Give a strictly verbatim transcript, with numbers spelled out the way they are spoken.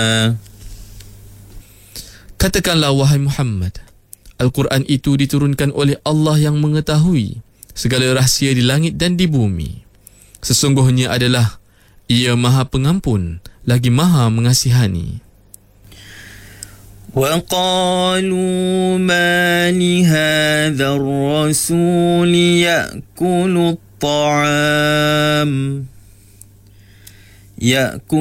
Katakanlah wahai Muhammad, Al-Quran itu diturunkan oleh Allah yang mengetahui segala rahsia di langit dan di bumi. Sesungguhnya adalah Ia Maha Pengampun lagi Maha Mengasihani. وَقَالُوا مَا لِهَذَا الرَّسُولِ يَأْكُلُ الطَّعَامَ يَأْكُلُ